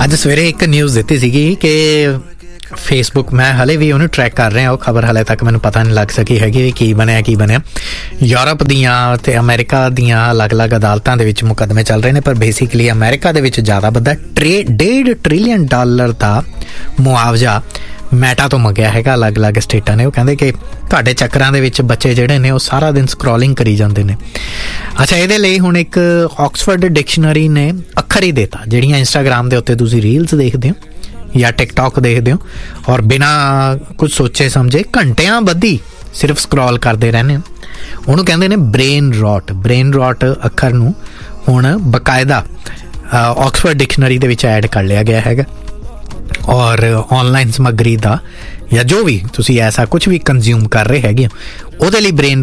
ਅੱਜ ਸਵੇਰੇ ਇੱਕ ਨਿਊਜ਼ ਦਿੱਤੀ ਸੀਗੀ ਕਿ ਫੇਸਬੁੱਕ ਮੈਂ ਹਲੇ ਵੀ ਉਹਨੂੰ ਟਰੈਕ ਕਰ ਰਿਹਾ, ਉਹ ਖਬਰ ਹਲੇ ਤੱਕ ਮੈਨੂੰ ਪਤਾ ਨਹੀਂ ਲੱਗ ਸਕੀ ਹੈਗੀ ਵੀ ਕੀ ਬਣਿਆ ਯੂਰਪ ਦੀਆਂ ਅਤੇ ਅਮਰੀਕਾ ਦੀਆਂ ਅਲੱਗ-ਅਲੱਗ ਅਦਾਲਤਾਂ ਦੇ ਵਿੱਚ ਮੁਕੱਦਮੇ ਚੱਲ ਰਹੇ ਨੇ। ਪਰ ਬੇਸਿਕਲੀ ਅਮਰੀਕਾ ਦੇ ਵਿੱਚ ਜ਼ਿਆਦਾ ਵੱਡਾ $1.5 ਟ੍ਰਿਲੀਅਨ ਦਾ ਮੁਆਵਜ਼ਾ ਮੈਟਾ ਤੋਂ ਮੰਗਿਆ ਹੈਗਾ ਅਲੱਗ-ਅਲੱਗ ਸਟੇਟਾਂ ਨੇ। ਉਹ ਕਹਿੰਦੇ ਕਿ ਤੁਹਾਡੇ ਚੱਕਰਾਂ ਦੇ ਵਿੱਚ ਬੱਚੇ ਜਿਹੜੇ ਨੇ ਉਹ ਸਾਰਾ ਦਿਨ ਸਕਰੋਲਿੰਗ ਕਰੀ ਜਾਂਦੇ ਨੇ। ਅੱਛਾ, ਇਹਦੇ ਲਈ ਹੁਣ ਇੱਕ ਆਕਸਫੋਰਡ ਡਿਕਸ਼ਨਰੀ ਨੇ ਅੱਖਰ ਹੀ ਦਿੱਤਾ, ਜਿਹੜੀਆਂ ਇੰਸਟਾਗ੍ਰਾਮ ਦੇ ਉੱਤੇ ਤੁਸੀਂ ਰੀਲਸ ਦੇਖਦੇ ਹੋ ਜਾਂ ਟਿਕਟੋਕ ਦੇਖਦੇ ਹੋ ਔਰ ਬਿਨਾਂ ਕੁਝ ਸੋਚੇ ਸਮਝੇ ਘੰਟਿਆਂ ਬੱਧੀ ਸਿਰਫ ਸਕਰੋਲ ਕਰਦੇ ਰਹਿੰਦੇ ਹੋ, ਉਹਨੂੰ ਕਹਿੰਦੇ ਨੇ ਬ੍ਰੇਨ ਰੌਟ ਅੱਖਰ ਨੂੰ ਹੁਣ ਬਕਾਇਦਾ ਆਕਸਫੋਰਡ ਡਿਕਸ਼ਨਰੀ ਦੇ ਵਿੱਚ ਐਡ ਕਰ ਲਿਆ ਗਿਆ ਹੈਗਾ। ਔਰ ਔਨਲਾਈਨ ਸਮੱਗਰੀ ਦਾ ਜਾਂ ਜੋ ਵੀ ਤੁਸੀਂ ਐਸਾ ਕੁਝ ਵੀ ਕੰਜ਼ਿਊਮ ਕਰ ਰਹੇ ਹੈਗੇ ਉਹਦੇ ਲਈ ਬ੍ਰੇਨ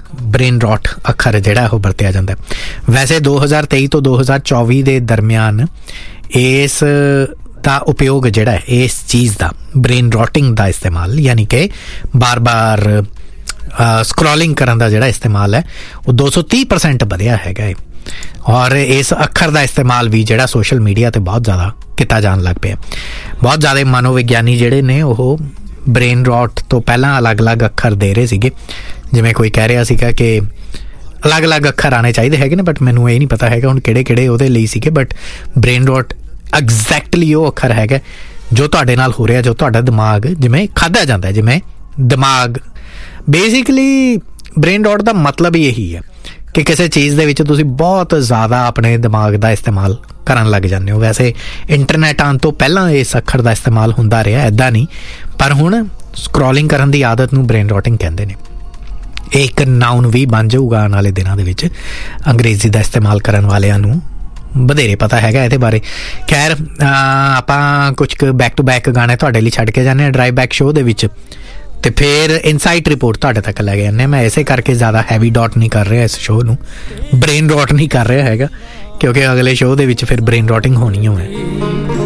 ਰੌਟ ਅੱਖਰ ਜਿਹੜਾ ਉਹ ਵਰਤਿਆ ਜਾਂਦਾ। ਵੈਸੇ 2023 ਤੋਂ 2024 ਦੇ ਦਰਮਿਆਨ ਇਸ ਦਾ ਉਪਯੋਗ ਜਿਹੜਾ ਹੈ ਇਸ ਚੀਜ਼ ਦਾ ਬ੍ਰੇਨ ਰੌਟਿੰਗ ਦਾ ਇਸਤੇਮਾਲ ਯਾਨੀ ਕਿ ਬਾਰ-ਬਾਰ ਸਕਰੋਲਿੰਗ ਕਰਨ ਦਾ ਜਿਹੜਾ ਇਸਤੇਮਾਲ ਹੈ ਉਹ 230% ਵਧਿਆ ਹੈਗਾ ਹੈ। ਔਰ ਇਸ ਅੱਖਰ ਦਾ ਇਸਤੇਮਾਲ ਵੀ ਜਿਹੜਾ ਸੋਸ਼ਲ ਮੀਡੀਆ 'ਤੇ ਬਹੁਤ ਜ਼ਿਆਦਾ ਕੀਤਾ ਜਾਣ ਲੱਗ ਪਿਆ। ਬਹੁਤ ਜ਼ਿਆਦਾ ਮਨੋਵਿਗਿਆਨੀ ਜਿਹੜੇ ਨੇ ਉਹ ਬ੍ਰੇਨ ਰੌਟ ਤੋਂ ਪਹਿਲਾਂ ਅਲੱਗ-ਅਲੱਗ ਅੱਖਰ ਦੇ ਰਹੇ ਸੀਗੇ, ਜਿਵੇਂ ਕੋਈ ਕਹਿ ਰਿਹਾ ਸੀਗਾ ਕਿ ਅਲੱਗ-ਅਲੱਗ ਅੱਖਰ ਆਉਣੇ ਚਾਹੀਦੇ ਹੈਗੇ ਨੇ, ਬਟ ਮੈਨੂੰ ਇਹ ਨਹੀਂ ਪਤਾ ਹੈਗਾ ਹੁਣ ਕਿਹੜੇ ਉਹਦੇ ਲਈ ਸੀਗੇ। ਬਟ ਬ੍ਰੇਨ ਰੌਟ ਐਗਜ਼ੈਕਟਲੀ ਉਹ ਅੱਖਰ ਹੈਗਾ ਜੋ ਤੁਹਾਡੇ ਨਾਲ ਹੋ ਰਿਹਾ, ਜੋ ਤੁਹਾਡਾ ਦਿਮਾਗ ਜਿਵੇਂ ਖਾਧਾ ਜਾਂਦਾ, ਜਿਵੇਂ ਦਿਮਾਗ ਬੇਸਿਕਲੀ ਬ੍ਰੇਨ ਰੌਟ ਦਾ ਮਤਲਬ ਹੀ ਇਹੀ ਹੈ ਕਿ ਕਿਸੇ ਚੀਜ਼ ਦੇ ਵਿੱਚ ਤੁਸੀਂ ਬਹੁਤ ਜ਼ਿਆਦਾ ਆਪਣੇ ਦਿਮਾਗ ਦਾ ਇਸਤੇਮਾਲ ਕਰਨ ਲੱਗ ਜਾਂਦੇ ਹੋ। ਵੈਸੇ ਇੰਟਰਨੈਟ ਆਉਣ ਤੋਂ ਪਹਿਲਾਂ ਇਸ ਅੱਖਰ ਦਾ ਇਸਤੇਮਾਲ ਹੁੰਦਾ ਰਿਹਾ, ਇੱਦਾਂ ਨਹੀਂ, ਪਰ ਹੁਣ ਸਕਰੋਲਿੰਗ ਕਰਨ ਦੀ ਆਦਤ ਨੂੰ ਬ੍ਰੇਨ ਰੌਟਿੰਗ ਕਹਿੰਦੇ ਨੇ। ਇਹ ਇੱਕ ਨਾਊਨ ਵੀ ਬਣ ਜਾਊਗਾ ਆਉਣ ਵਾਲੇ ਦਿਨਾਂ ਦੇ ਵਿੱਚ। ਅੰਗਰੇਜ਼ੀ ਦਾ ਇਸਤੇਮਾਲ ਕਰਨ ਵਾਲਿਆਂ ਨੂੰ ਵਧੇਰੇ ਪਤਾ ਹੈਗਾ ਇਹਦੇ ਬਾਰੇ। ਖੈਰ, ਆਪਾਂ ਕੁਝ ਕੁ ਬੈਕ ਟੂ ਬੈਕ ਗਾਣੇ ਤੁਹਾਡੇ ਲਈ ਛੱਡ ਕੇ ਜਾਂਦੇ ਹਾਂ ਡਰਾਈਵ ਬੈਕ ਸ਼ੋਅ ਦੇ ਵਿੱਚ, ਅਤੇ ਫਿਰ ਇਨਸਾਈਟ ਰਿਪੋਰਟ ਤੁਹਾਡੇ ਤੱਕ ਲੈ ਕੇ ਜਾਂਦੇ। ਮੈਂ ਇਸੇ ਕਰਕੇ ਜ਼ਿਆਦਾ ਹੈਵੀ ਡਾਟ ਨਹੀਂ ਕਰ ਰਿਹਾ ਇਸ ਸ਼ੋਅ ਨੂੰ, ਬ੍ਰੇਨ ਰੌਟ ਨਹੀਂ ਕਰ ਰਿਹਾ ਹੈਗਾ, ਕਿਉਂਕਿ ਅਗਲੇ ਸ਼ੋਅ ਦੇ ਵਿੱਚ ਫਿਰ ਬ੍ਰੇਨ ਰੌਟਿੰਗ ਹੋਣੀ ਹੋਵੇ।